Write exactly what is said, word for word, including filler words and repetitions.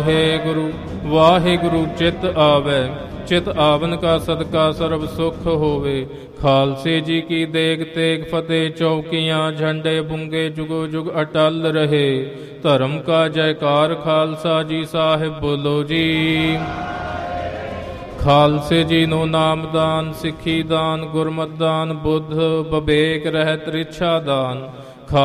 ਵਾਹਿਗੁਰੂ ਵਾਹਿਗੁਰੂ ਚਿਤ ਆਵੈ, ਚਿਤ ਆਵਨ ਕਾ ਸਦਕਾ ਸਰਬ ਸੁਖ ਹੋਵੇ। ਖਾਲਸੇ ਜੀ ਕੀ ਦੇਗ ਤੇਗ ਫਤਿਹ, ਚੌਕੀਆਂ ਝੰਡੇ ਬੁੰਗੇ ਜੁਗੋ ਜੁਗ ਅਟਲ ਰਹੇ। ਧਰਮ ਕਾ ਜੈਕਾਰ ਖਾਲਸਾ ਜੀ ਸਾਹਿਬ ਬੋਲੋ ਜੀ। ਖਾਲਸੇ ਜੀ ਨੂੰ ਨਾਮਦਾਨ, ਸਿੱਖੀ ਦਾਨ, ਗੁਰਮਤਿ ਦਾਨ, ਬੁੱਧ ਬਵੇਕ ਰਹਿਤ ਰਿਛਾ ਦਾਨ।